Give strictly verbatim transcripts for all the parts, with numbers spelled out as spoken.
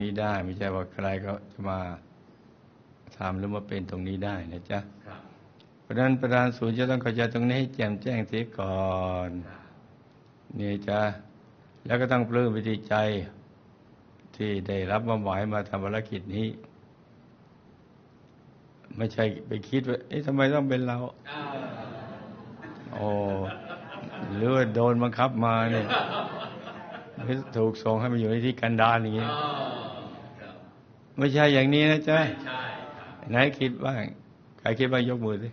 นี้ได้ไม่ใช่ว่าใครก็จะมาทำหรือมาเป็นตรงนี้ได้นะจ๊ะเพราะฉะนั้นประธานศูนย์จะต้องเข้าใจตรงนี้ให้แจ่มแจ้งเสียก่อนนี่จ๊ะแล้วก็ต้องปลื้มปิติใจที่ได้รับมอบหมายมาทำภารกิจนี้ไม่ใช่ไปคิดว่าเอ๊ะทำไมต้องเป็นเราโอ้หรือว่าโดนบังคับมาเนี่ยถูกส่งให้มาอยู่ในที่กันดารอย่างนี้ไม่ใช่อย่างนี้นะจ๊ะไหนคิดบ้างใครคิดบ้างยกมือสิ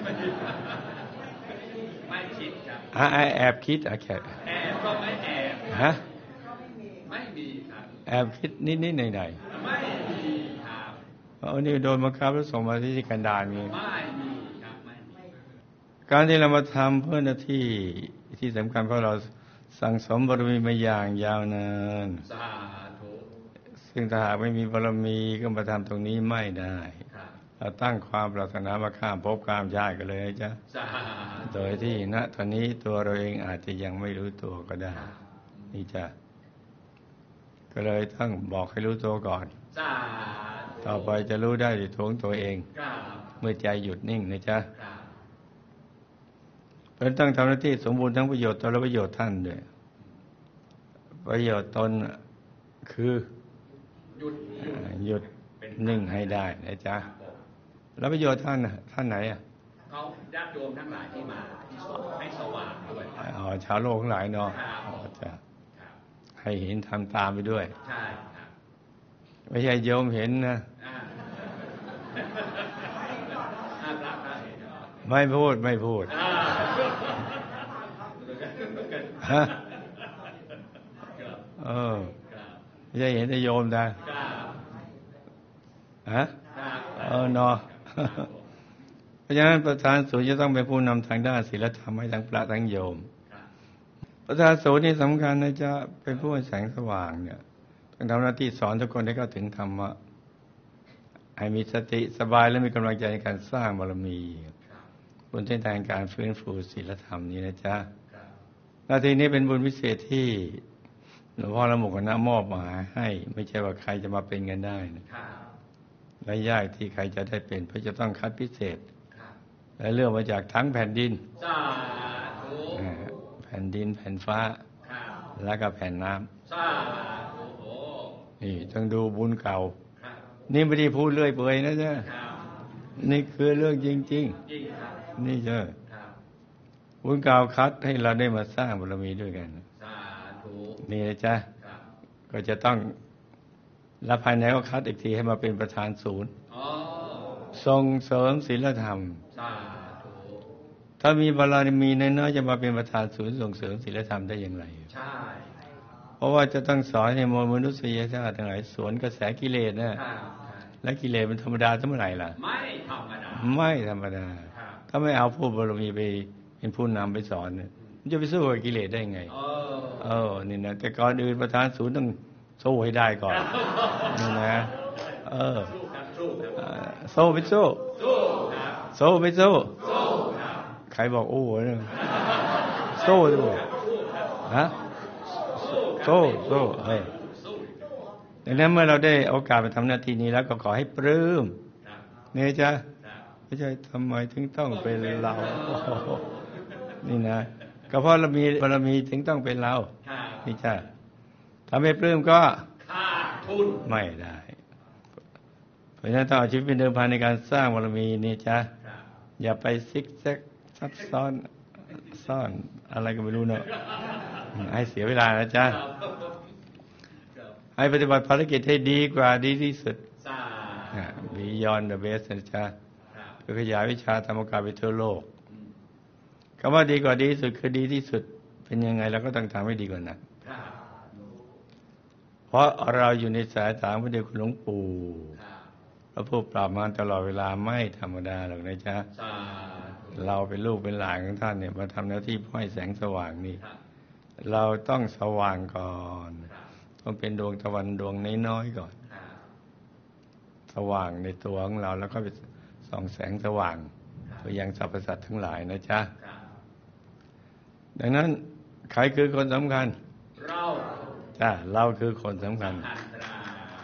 ไม่คิดครับอ่ะแอบคิดอ่ะแค่แอบก็ไม่แอบฮะไม่มีครับแอบคิดนิดๆหน่อยๆไม่มีครับอ๋อนี่โดนบังคับแล้วส่งมาที่กันดารนี่ไม่มีครับไม่มีการที่เรามาทำเพื่อหน้าที่ที่สำคัญเพราะเราสั่งสมบารมีมาอย่างยาวนานสาธุซึ่งถ้าหากไม่มีบารมีก็มาทำตรงนี้ไม่ได้เราตั้งความปรารถนามาข้ามภพข้ามชาติกันเลยนะจ๊ะโดยที่ณตอนนี้ตัวเราเองอาจจะยังไม่รู้ตัวก็ได้นี่จ้ะก็เลยต้องบอกให้รู้ตัวก่อนต่อไปจะรู้ได้ด้วยตัวของตัวเองเมื่อใจหยุดนิ่งนะจ๊ะเพราะต้องทำหน้าที่สมบูรณ์ทั้งประโยชน์ตนและประโยชน์ท่านด้วยประโยชน์ตนคือหยุดหยุดนิ่งให้ได้นะจ๊ะแล้วประโยชน์ท่านท่านไหนอ่ะเขาญาติโยมทั้งหลายที่มาที่สอนให้สว่างด้วยอ๋อชาวโลกทั้งหลายเนาะอ๋อจ้ะให้เห็นทำตามไปด้วยใช่ครับไม่ใช่โยมเห็นนะไม่พูดไม่พูดฮะเออไม่ใช่เห็นแต่โยมนะฮะเออเนาะเพราะฉะนั้นประธานศูนย์จะต้องเป็นผู้นำทางด้านศีลธรรมให้ทั้งพระทั้งโยมประธานศูนย์นี่สำคัญนะจ๊ะเป็นผู้ให้แสงสว่างเนี่ยต้องทำหน้าที่สอนทุกคนให้เข้าถึงธรรมะให้มีสติสบายและมีกำลังใจในการสร้างบารมีบนเส้นทางการฟื้นฟูศีลธรรมนี้นะจ๊ะหน้าที่นี้เป็นบุญพิเศษที่หลวงพ่อละหมุกคณะมอบหมายให้ไม่ใช่ว่าใครจะมาเป็นกันได้นะและยากที่ใครจะได้เป็นเพราะจะต้องคัดพิเศษและเลือกมาจากทั้งแผ่นดินแผ่นดินแผ่นฟ้าและก็แผ่นน้ำนี่ต้องดูบุญเก่านี่ไม่ได้พูดเรื่อยเปื่อยนะจ๊ะนี่คือเรื่องจริงๆนี่เจ้าบุญเก่าคัดให้เราได้มาสร้างบารมีด้วยกันนี่นะจ๊ะก็จะต้องและภายในก็คัดอีกทีให้มาเป็นประธานศูนย์ส่งเสริมศีลธรรมถ้ามีบารมีน้อยๆจะมาเป็นประธานศูนย์ส่งเสริมศีลธรรมได้อย่างไรใช่เพราะว่าจะต้องสอนให้มวลมนุษยชาติทั้งหลายสวนกระแสกิเลสนะและกิเลสมันธรรมดาเท่าไหร่ล่ะไม่ธรรมดาไม่ธรรมดาถ้าไม่เอาผู้บารมีไปเป็นผู้นำไปสอนเนี่ยมันจะไปสู้กับกิเลสได้ไงเออนี่นะแต่ก่อนอื่นประธานศูนย์ต้องสู้ให้ได้ก่อนนี่นะเออสู้ไปสู้สู้ไปสู้ใครบอกโอ้โหเนี่ยสู้ด้วยฮะสู้สู้เฮ้ยดังนั้นเมื่อเราได้โอกาสไปทำหน้าที่นี้แล้วก็ขอให้ปลื้มเนี่ยจ้ะไม่ใช่ทำไมถึงต้องเป็นเรานี่นะก็เพราะเรามีบารมีถึงต้องเป็นเรานี่จ้ะถ้าไม่ปลื้มก็ขาดทุนไม่ได้เพราะฉะนั้นต้องเอาชีวิตเป็นเดิมพันในการสร้างบารมีนี่จ้ะอย่าไปซิกแซกซับซ้อนซ่อนอะไรก็ไม่รู้เนาะให้เสียเวลานะจ๊ะให้ปฏิบัติภารกิจให้ดีกว่าดีที่สุด Beyond the best นะจ๊ะเพื่อขยายวิชาธรรมกายไปทั่วโลกคำว่าดีกว่าดีที่สุดคือดีที่สุดเป็นยังไงเราก็ต้องทำให้ดีกว่านั้นเพราะเราอยู่ในสายตาพระเดชคุณหลวงปู่พระผู้ปราบมารตลอดเวลาไม่ธรรมดาหรอกนะจ๊ะเราเป็นลูกเป็นหลานของท่านเนี่ยมาทำหน้าที่ให้แสงสว่างนี่เราต้องสว่างก่อนต้องเป็นดวงตะวันดวงน้อยๆก่อนสว่างในตัวของเราแล้วก็ไปส่องแสงสว่างไปยังสรรพสัตว์ทั้งหลายนะจ๊ะดังนั้นใครคือคนสำคัญเราจ้ะเราคือคนสำคัญ